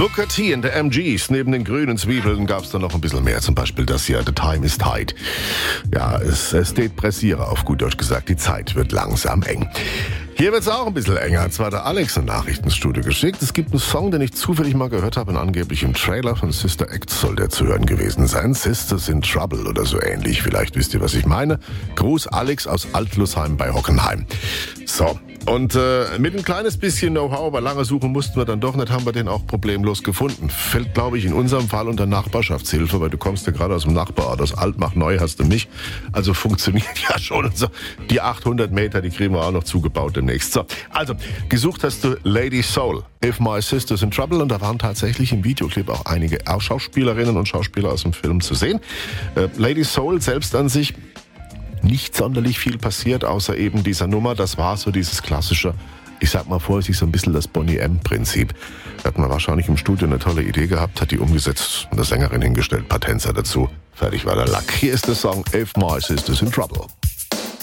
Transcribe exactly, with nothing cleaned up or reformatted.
Booker T and the M Gs. Neben den grünen Zwiebeln gab es da noch ein bisschen mehr. Zum Beispiel das hier, The Time is Tight. Ja, es, es steht pressiere, auf gut Deutsch gesagt. Die Zeit wird langsam eng. Hier wird es auch ein bisschen enger. Zwar hat der Alex ein Nachrichtenstudio geschickt. Es gibt einen Song, den ich zufällig mal gehört habe. Und angeblich im Trailer von Sister Act soll der zu hören gewesen sein. Sisters in Trouble oder so ähnlich. Vielleicht wisst ihr, was ich meine. Gruß Alex aus Altlusheim bei Hockenheim. So. Und äh, mit ein kleines bisschen Know-how, aber lange suchen mussten wir dann doch nicht, haben wir den auch problemlos gefunden. Fällt, glaube ich, in unserem Fall unter Nachbarschaftshilfe, weil du kommst ja gerade aus dem Nachbarort, aus Altmach-Neu hast du mich. Also funktioniert ja schon. Und so. Die achthundert Meter, die kriegen wir auch noch zugebaut demnächst. So, also, gesucht hast du Lady Soul, If My Sister's in Trouble. Und da waren tatsächlich im Videoclip auch einige Schauspielerinnen und Schauspieler aus dem Film zu sehen. Äh, Lady Soul selbst an sich, nicht sonderlich viel passiert, außer eben dieser Nummer. Das war so dieses klassische, ich sag mal vorsichtig, so ein bisschen das Boney-M-Prinzip. Da hat man wahrscheinlich im Studio eine tolle Idee gehabt, hat die umgesetzt, eine Sängerin hingestellt, paar Tänzer dazu. Fertig war der Lack. Hier ist der Song If My Sister's in Trouble.